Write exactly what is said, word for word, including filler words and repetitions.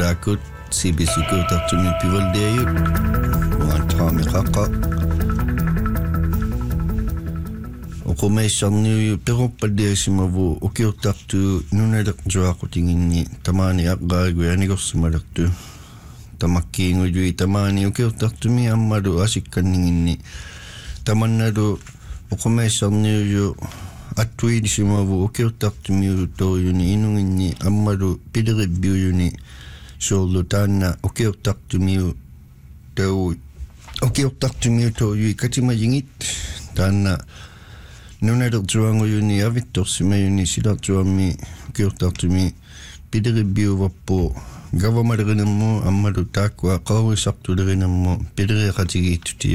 taakut C B C kuutartumi pivaldeayut uantaamiqaqa uqumaissarniuyu peqorpalliasimavu ukiurtartu nunaleq juaqutiginni tamaani aqqaagui anigorsumalertu tamakkiingujui tamaani ukiurtartumi ammalu asikkanninginni tamannalu uqumaissarniuyu attuidisimavu ukiurtartumiu touyuni inunginni ammalu pileribbiuyuni soorlu taanna ukiurtartumiu tau ukiurtartumiu touyui katimajingit taanna nunalertuanguyuni avittorsimayuni silartuammi ukiurtartumi pileribbiuvappu gavamalerinamu ammalu taakkua qawrisartulerinamu pilereqatigiittuti